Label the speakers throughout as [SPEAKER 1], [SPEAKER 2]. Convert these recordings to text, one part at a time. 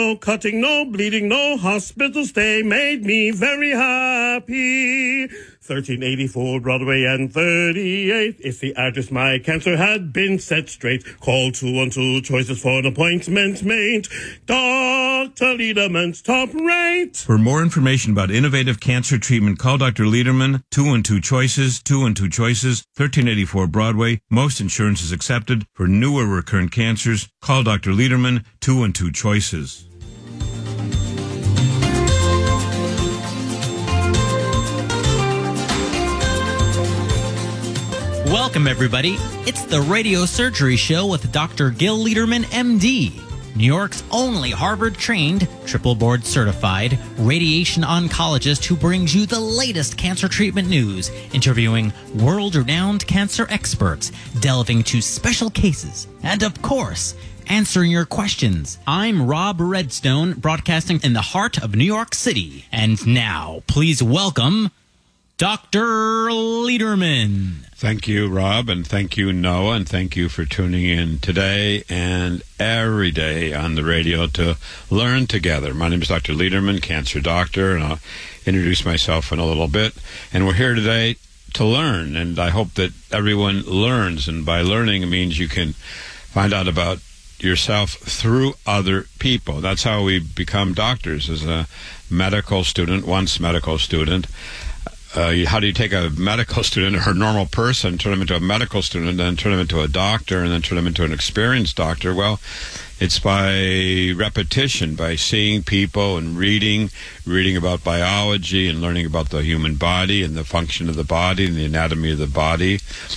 [SPEAKER 1] No cutting, no bleeding, no hospital stay made me very happy. 1384 Broadway and 38 is the address my cancer had been set straight. Call 212 choices for an appointment made. Dr. Lederman's top rate.
[SPEAKER 2] For more information about innovative cancer treatment, call Dr. Lederman, 212 choices, 212 choices, 1384 Broadway. Most insurance is accepted. For newer recurrent cancers, call Dr. Lederman, 212 choices.
[SPEAKER 3] Welcome, everybody. It's the Radio Surgery Show with Dr. Gil Lederman, MD, New York's only Harvard-trained, triple board-certified radiation oncologist who brings you the latest cancer treatment news, interviewing world-renowned cancer experts, delving into special cases, and, of course, answering your questions. I'm Rob Redstone, broadcasting in the heart of New York City. And now, please welcome Dr. Lederman.
[SPEAKER 4] Thank you, Rob, and thank you, Noah, and thank you for tuning in today and every day on the radio to learn together. My name is Dr. Lederman, cancer doctor, and I'll introduce myself in a little bit. And we're here today to learn, and I hope that everyone learns. And by learning, it means you can find out about yourself through other people. That's how we become doctors. As a medical student, once medical student, how do you take a medical student or a normal person, turn them into a medical student, then turn them into a doctor, and then turn them into an experienced doctor? Well, it's by repetition, by seeing people and reading about biology and learning about the human body and the function of the body and the anatomy of the body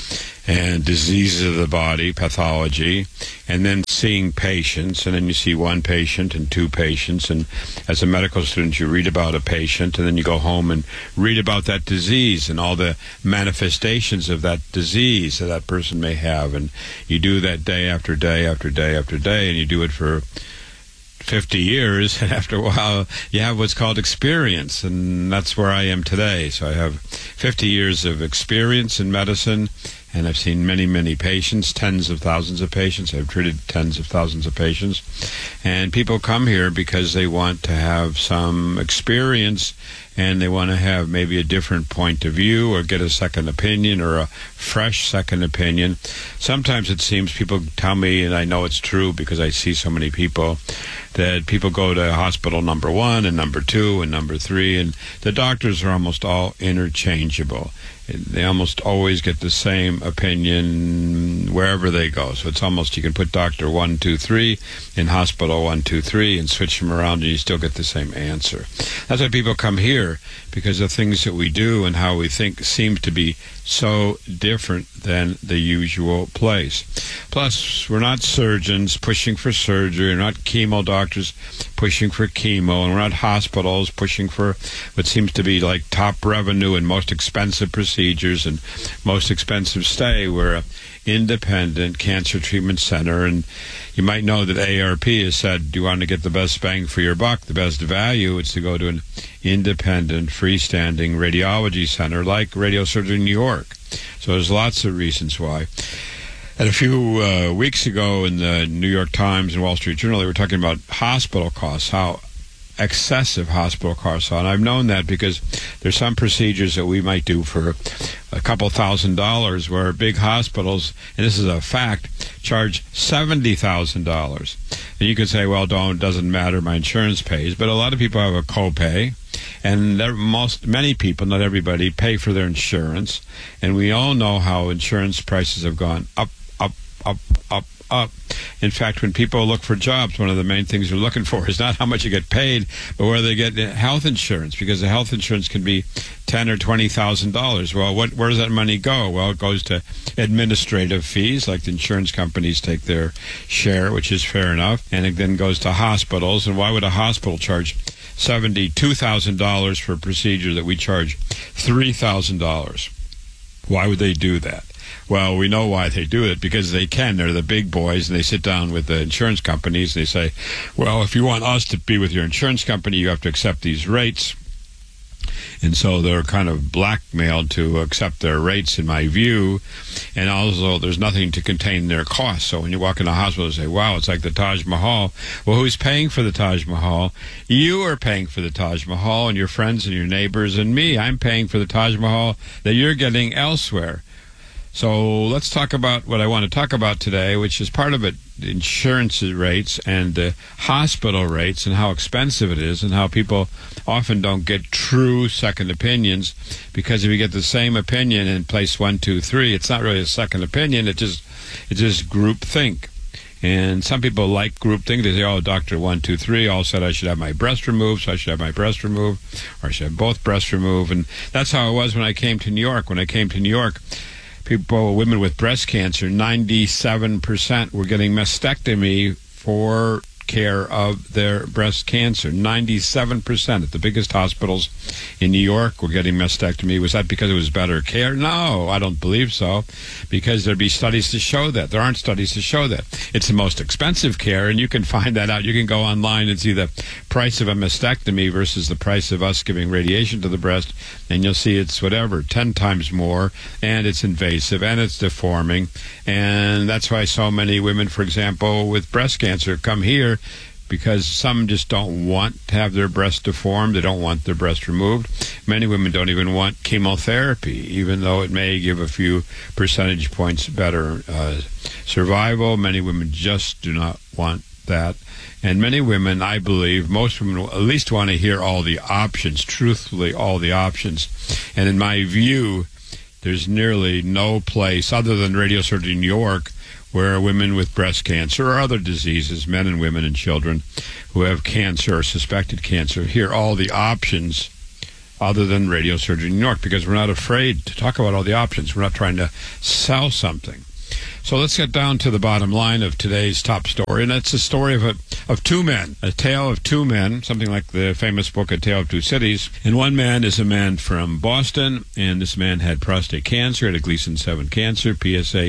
[SPEAKER 4] and diseases of the body, pathology, and then seeing patients, and then you see one patient and two patients, and as a medical student you read about a patient, and then you go home and read about that disease and all the manifestations of that disease that that person may have, and you do that day after day after day after day, and you do it for 50 years, and after a while you have what's called experience, and that's where I am today. So I have 50 years of experience in medicine, and I've seen many, many patients, tens of thousands of patients. I've treated tens of thousands of patients. And people come here because they want to have some experience, and they want to have maybe a different point of view or get a second opinion or a fresh second opinion. Sometimes it seems people tell me, and I know it's true because I see so many people, that people go to hospital number 1 and number 2 and number 3, and the doctors are almost all interchangeable. They almost always get the same opinion wherever they go. So it's almost, you can put doctor 1, 2, 3 in hospital 1, 2, 3 and switch them around, and you still get the same answer. That's why people come here, because the things that we do and how we think seem to be so different than the usual place. Plus, we're not surgeons pushing for surgery. We're not chemo doctors pushing for chemo. And we're not hospitals pushing for what seems to be like top revenue and most expensive procedures and most expensive stay. We're an independent cancer treatment center. And you might know that AARP has said, do you want to get the best bang for your buck, the best value? It's to go to an independent, freestanding radiology center like Radio Surgery New York. So there's lots of reasons why. And a few weeks ago in the New York Times and Wall Street Journal, they were talking about hospital costs, how excessive hospital costs are. And I've known that because there's some procedures that we might do for a couple $1,000s where big hospitals, and this is a fact, charge $70,000. And you could say, well, doesn't matter, my insurance pays. But a lot of people have a copay, and many people, not everybody, pay for their insurance. And we all know how insurance prices have gone up. In fact, when people look for jobs, one of the main things they're looking for is not how much you get paid, but where they get health insurance, because the health insurance can be $10,000 or $20,000. Well, where does that money go? Well, it goes to administrative fees, like the insurance companies take their share, which is fair enough, and it then goes to hospitals. And why would a hospital charge $72,000 for a procedure that we charge $3,000? Why would they do that? Well, we know why they do it, because they can. They're the big boys, and they sit down with the insurance companies, and they say, well, if you want us to be with your insurance company, you have to accept these rates. And so they're kind of blackmailed to accept their rates, in my view. And also, there's nothing to contain their costs. So when you walk in a hospital and say, wow, it's like the Taj Mahal. Well, who's paying for the Taj Mahal? You are paying for the Taj Mahal, and your friends and your neighbors and me. I'm paying for the Taj Mahal that you're getting elsewhere. So let's talk about what I want to talk about today, which is part of it, insurance rates and hospital rates and how expensive it is and how people often don't get true second opinions, because if you get the same opinion in place 1, 2, 3, it's not really a second opinion. It's just group think. And some people like group think. They say, oh, Dr. 1, 2, 3 all said I should have my breast removed, so I should have my breast removed, or I should have both breasts removed. And that's how it was when I came to New York. When I came to New York, women with breast cancer, 97% were getting mastectomy for care of their breast cancer. 97% at the biggest hospitals in New York were getting mastectomy. Was that because it was better care? No, I don't believe so, because there'd be studies to show that. There aren't studies to show that. It's the most expensive care, and you can find that out. You can go online and see the price of a mastectomy versus the price of us giving radiation to the breast, and you'll see it's 10 times more, and it's invasive, and it's deforming, and that's why so many women, for example, with breast cancer come here, because some just don't want to have their breast deformed. They don't want their breast removed. Many women don't even want chemotherapy, even though it may give a few percentage points better survival. Many women just do not want that. And many women, I believe, most women will at least want to hear all the options, truthfully all the options. And in my view, there's nearly no place other than radiosurgery New York where women with breast cancer or other diseases, men and women and children who have cancer or suspected cancer, hear all the options other than radiosurgery New York, because we're not afraid to talk about all the options. We're not trying to sell something. So let's get down to the bottom line of today's top story, and it's a story of two men, a tale of two men, something like the famous book, A Tale of Two Cities. And one man is a man from Boston, and this man had prostate cancer, had a Gleason 7 cancer, PSA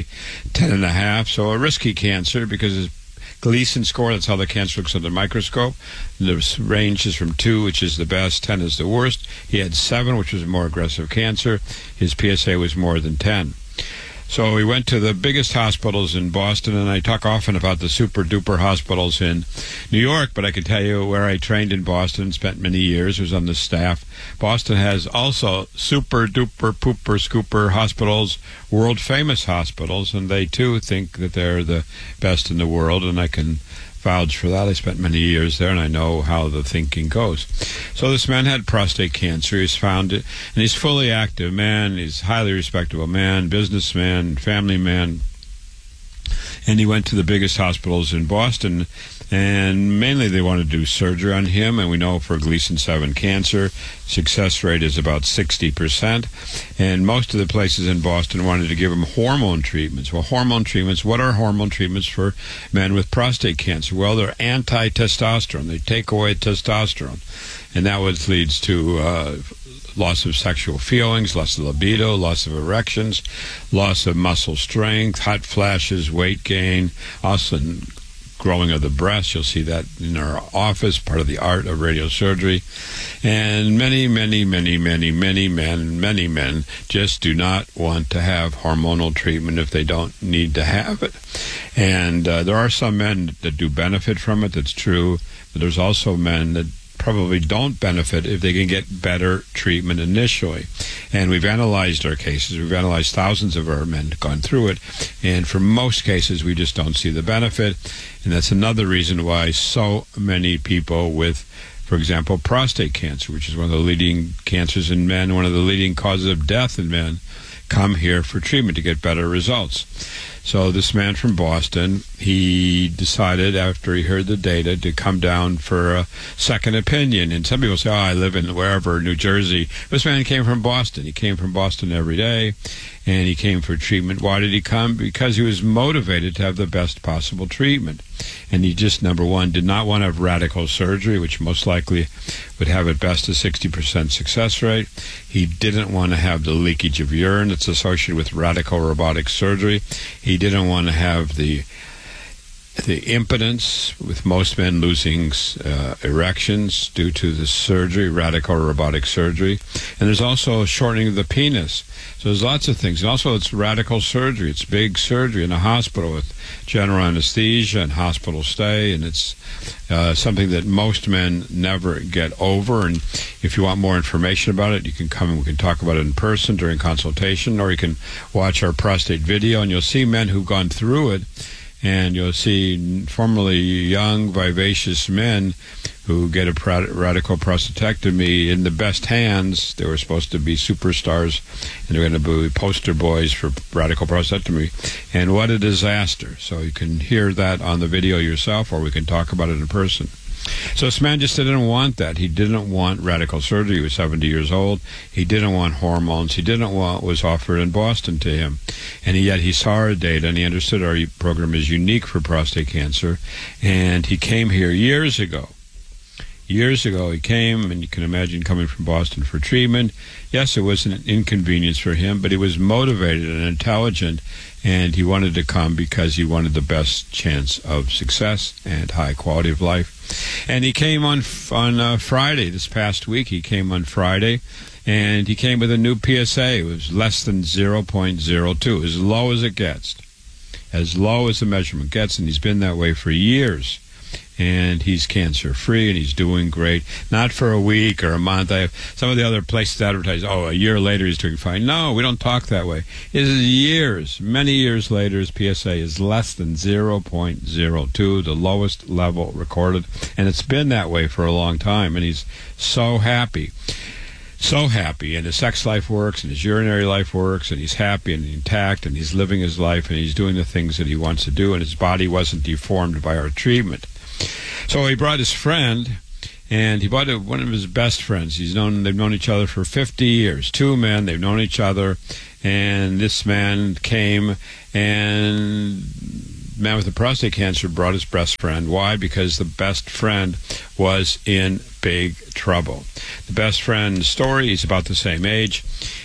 [SPEAKER 4] 10.5, so a risky cancer because his Gleason score, that's how the cancer looks under the microscope. The range is from 2, which is the best, 10 is the worst. He had 7, which was a more aggressive cancer. His PSA was more than 10. So we went to the biggest hospitals in Boston, and I talk often about the super-duper hospitals in New York, but I can tell you where I trained in Boston, spent many years, was on the staff. Boston has also super-duper, pooper, scooper hospitals, world-famous hospitals, and they, too, think that they're the best in the world, and I can vouch for that. I spent many years there, and I know how the thinking goes. So this man had prostate cancer. He's found it, and he's fully active man. He's a highly respectable man, businessman, family man. And he went to the biggest hospitals in Boston, and mainly they want to do surgery on him. And we know for Gleason 7 cancer, success rate is about 60%. And most of the places in Boston wanted to give him hormone treatments. Well, hormone treatments, what are hormone treatments for men with prostate cancer? Well, they're anti-testosterone. They take away testosterone. And that leads to loss of sexual feelings, loss of libido, loss of erections, loss of muscle strength, hot flashes, weight gain, also growing of the breast. You'll see that in our office, part of the art of radiosurgery. And many men just do not want to have hormonal treatment if they don't need to have it. And there are some men that do benefit from it, that's true, but there's also men that probably don't benefit if they can get better treatment initially. And we've analyzed our cases. We've analyzed thousands of our men, gone through it, and for most cases we just don't see the benefit. And that's another reason why so many people with, for example, prostate cancer, which is one of the leading cancers in men, one of the leading causes of death in men, come here for treatment to get better results. So this man from Boston, he decided after he heard the data to come down for a second opinion. And some people say, oh, I live in wherever, New Jersey. This man came from Boston. He came from Boston every day, and he came for treatment. Why did he come? Because he was motivated to have the best possible treatment. And he just, number one, did not want to have radical surgery, which most likely would have at best a 60% success rate. He didn't want to have the leakage of urine that's associated with radical robotic surgery. He didn't want to have the the impotence, with most men losing erections due to the surgery, radical robotic surgery. And there's also a shortening of the penis. So there's lots of things. And also it's radical surgery. It's big surgery in a hospital with general anesthesia and hospital stay. And it's something that most men never get over. And if you want more information about it, you can come and we can talk about it in person during consultation, or you can watch our prostate video and you'll see men who've gone through it. And you'll see formerly young, vivacious men who get a radical prostatectomy in the best hands. They were supposed to be superstars, and they're going to be poster boys for radical prostatectomy. And what a disaster. So you can hear that on the video yourself, or we can talk about it in person. So this man just didn't want that. He didn't want radical surgery. He was 70 years old. He didn't want hormones. He didn't want what was offered in Boston to him. And yet he saw our data, and he understood our program is unique for prostate cancer. And he came here years ago. Years ago he came, and you can imagine coming from Boston for treatment. Yes, it was an inconvenience for him, but he was motivated and intelligent, and he wanted to come because he wanted the best chance of success and high quality of life. And he came on Friday, this past week. He came on Friday, and he came with a new PSA. It was less than 0.02, as low as it gets, as low as the measurement gets, and he's been that way for years. And he's cancer-free, and he's doing great. Not for a week or a month. I have some of the other places advertise, a year later he's doing fine. No, we don't talk that way. It is years, many years later, his PSA is less than 0.02, the lowest level recorded. And it's been that way for a long time, and he's so happy. So happy, and his sex life works, and his urinary life works, and he's happy and intact, and he's living his life, and he's doing the things that he wants to do, and his body wasn't deformed by our treatment. So he brought his friend, and he brought one of his best friends. They've known each other for 50 years. Two men, they've known each other, and this man came, and man with the prostate cancer brought his best friend. Why? Because the best friend was in big trouble. The best friend's story, he's about the same age.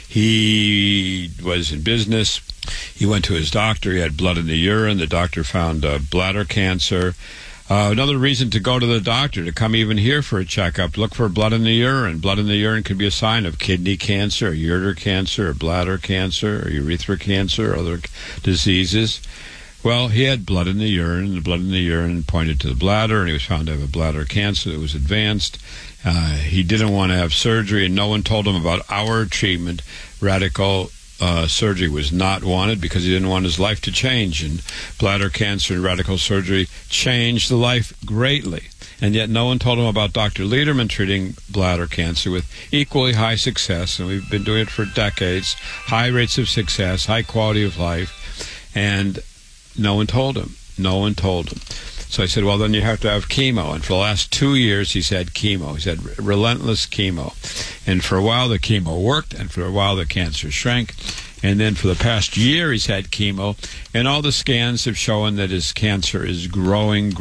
[SPEAKER 4] He was in business. He went to his doctor. He had blood in the urine. The doctor found bladder cancer. Another reason to go to the doctor, to come even here for a checkup, look for blood in the urine. Blood in the urine could be a sign of kidney cancer, or ureter cancer, or bladder cancer, or urethra cancer, or other diseases. Well, he had blood in the urine, and the blood in the urine pointed to the bladder, and he was found to have a bladder cancer that was advanced. He didn't want to have surgery, and no one told him about our treatment. Radical surgery was not wanted because he didn't want his life to change, and bladder cancer and radical surgery changed the life greatly. And yet no one told him about Dr. Lederman treating bladder cancer with equally high success, and we've been doing it for decades, high rates of success, high quality of life, and no one told him. No one told him. So I said, well, then you have to have chemo. And for the last 2 years, he's had chemo. He's had relentless chemo. And for a while, the chemo worked, and for a while, the cancer shrank. And then for the past year, he's had chemo, and all the scans have shown that his cancer is growing.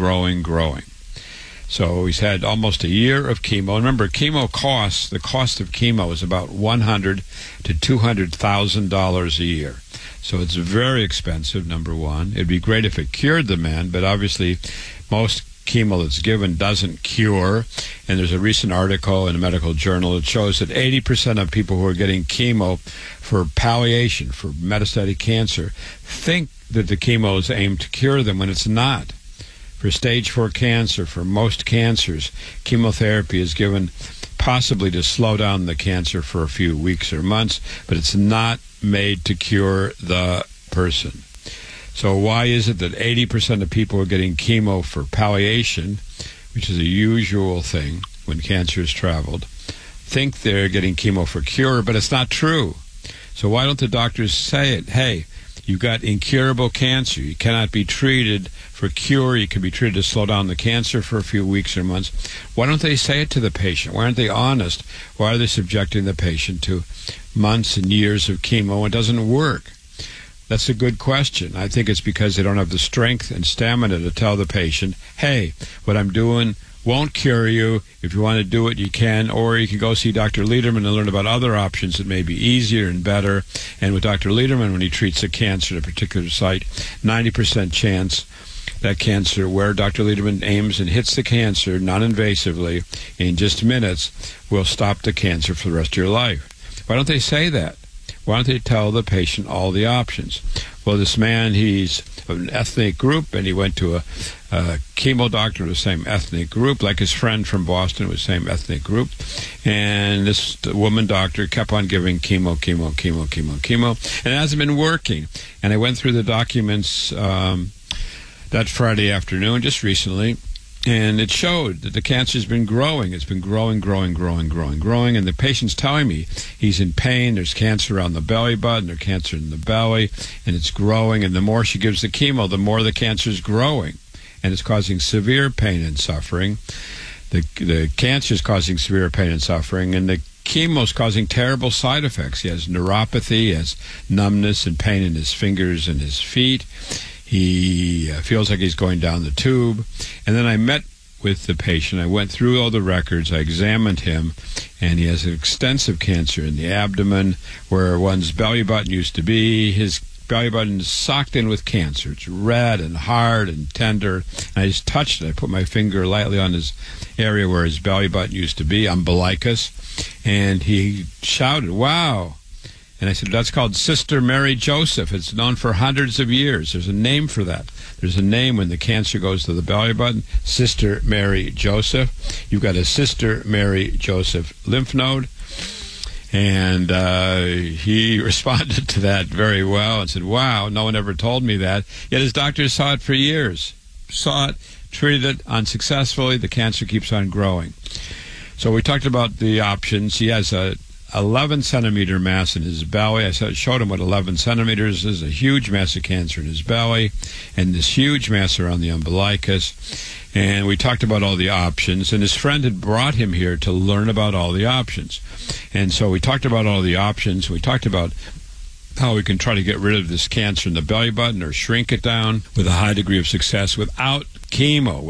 [SPEAKER 4] So he's had almost a year of chemo. Remember, chemo costs, the cost of chemo is about $100,000 to $200,000 a year. So it's very expensive, number one. It'd be great if it cured the man, but obviously most chemo that's given doesn't cure. And there's a recent article in a medical journal that shows that 80% of people who are getting chemo for palliation, for metastatic cancer, think that the chemo is aimed to cure them when it's not. For stage 4 cancer, for most cancers, chemotherapy is given possibly to slow down the cancer for a few weeks or months, but it's not made to cure the person. So why is it that 80% of people are getting chemo for palliation, which is a usual thing when cancer has traveled, think they're getting chemo for cure, but it's not true. So why don't the doctors say it? Hey, you've got incurable cancer. You cannot be treated for cure. You can be treated to slow down the cancer for a few weeks or months. Why don't they say it to the patient? Why aren't they honest? Why are they subjecting the patient to months and years of chemo? It doesn't work. That's a good question. I think it's because they don't have the strength and stamina to tell the patient, hey, what I'm doing won't cure you. If you want to do it, you can, or you can go see Dr. Lederman and learn about other options that may be easier and better. And with Dr. Lederman, when he treats a cancer at a particular site, 90% chance that cancer where Dr. Lederman aims and hits the cancer non-invasively in just minutes will stop the cancer for the rest of your life. Why don't they say that? Why don't they tell the patient all the options? Well, this man, he's of an ethnic group, and he went to a chemo doctor of the same ethnic group, like his friend from Boston was the same ethnic group. And this woman doctor kept on giving chemo, and it hasn't been working. And I went through the documents that Friday afternoon, just recently, and it showed that the cancer's been growing. It's been growing, and the patient's telling me he's in pain. There's cancer on the belly button, there's cancer in the belly, and it's growing. And the more she gives the chemo, the more the cancer's growing, and it's causing severe pain and suffering. The cancer is causing severe pain and suffering, and the chemo is causing terrible side effects. He has neuropathy, he has numbness and pain in his fingers and his feet. He feels like he's going down the tube. And then I met with the patient. I went through all the records. I examined him, and he has an extensive cancer in the abdomen where one's belly button used to be. His belly button is socked in with cancer. It's red and hard and tender. And I just touched it. I put my finger lightly on his area where his belly button used to be, umbilicus, and he shouted, "Wow." And I said, "That's called Sister Mary Joseph. It's known for hundreds of years. There's a name for that. There's a name when the cancer goes to the belly button, Sister Mary Joseph. You've got a Sister Mary Joseph lymph node." And he responded to that very well and said, "Wow, no one ever told me that." Yet his doctors saw it for years, saw it, treated it unsuccessfully. The cancer keeps on growing. So we talked about the options. He has a 11-centimeter mass in his belly. I showed him what 11 centimeters is, a huge mass of cancer in his belly, and this huge mass around the umbilicus. And we talked about all the options, and his friend had brought him here to learn about all the options. And so we talked about all the options. We talked about how we can try to get rid of this cancer in the belly button or shrink it down with a high degree of success without chemo,